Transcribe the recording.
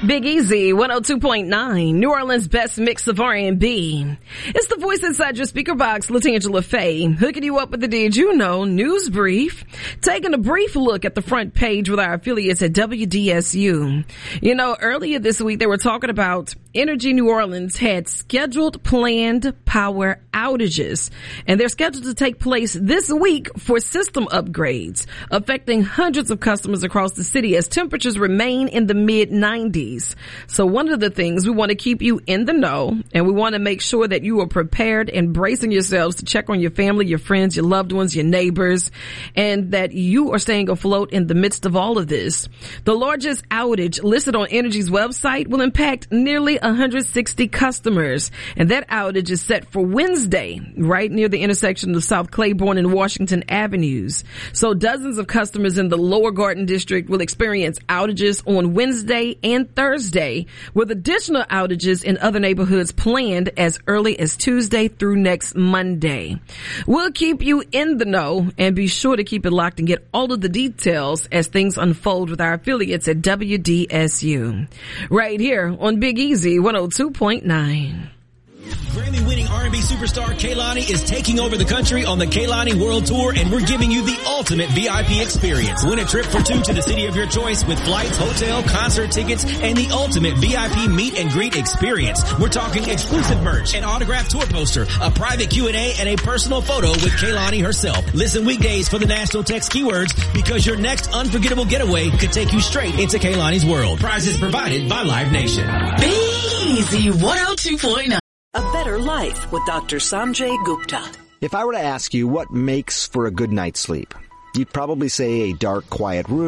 Big Easy, 102.9, New Orleans' best mix of R&B. It's the voice inside your speaker box, LaTangela Faye, hooking you up with the Did You Know news brief, taking a brief look at the front page with our affiliates at WDSU. You know, earlier this week they were talking about Energy New Orleans had scheduled planned power outages, and they're scheduled to take place this week for system upgrades, affecting hundreds of customers across the city as temperatures remain in the mid-90s. So one of the things, we want to keep you in the know, and we want to make sure that you are prepared and bracing yourselves to check on your family, your friends, your loved ones, your neighbors, and that you are staying afloat in the midst of all of this. The largest outage listed on Energy's website will impact nearly 160 customers, and that outage is set for Wednesday, right near the intersection of South Claiborne and Washington Avenues. So dozens of customers in the Lower Garden District will experience outages on Wednesday and Thursday, with additional outages in other neighborhoods planned as early as Tuesday through next Monday. We'll keep you in the know, and be sure to keep it locked and get all of the details as things unfold with our affiliates at WDSU. Right here on Big Easy 102.9. Grammy-winning R&B superstar Kehlani is taking over the country on the Kehlani World Tour, and we're giving you the ultimate VIP experience. Win a trip for two to the city of your choice with flights, hotel, concert tickets, and the ultimate VIP meet and greet experience. We're talking exclusive merch, an autographed tour poster, a private Q&A, and a personal photo with Kehlani herself. Listen weekdays for the national text keywords, because your next unforgettable getaway could take you straight into Kehlani's world. Prizes provided by Live Nation. Big Easy 102.9. A Better Life with Dr. Sanjay Gupta. If I were to ask you what makes for a good night's sleep, you'd probably say a dark, quiet room.